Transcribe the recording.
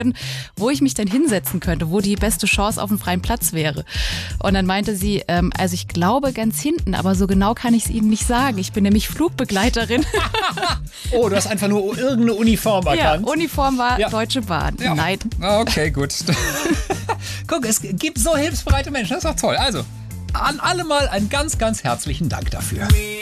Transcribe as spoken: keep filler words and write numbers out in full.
wo ich mich denn hinsetzen könnte, wo die beste Chance auf einen freien Platz wäre. Und dann meinte sie, ähm, also ich glaube ganz hinten, aber so genau kann ich es Ihnen nicht sagen. Ich bin nämlich Flugbegleiterin. Oh, du hast einfach nur irgendeine Uniform erkannt. Ja, Uniform war Ja. Deutsche Bahn. Ja. Nein. Okay, gut. Guck, es gibt so hilfsbereite Menschen, das ist doch toll. Also, an alle mal einen ganz, ganz herzlichen Dank dafür.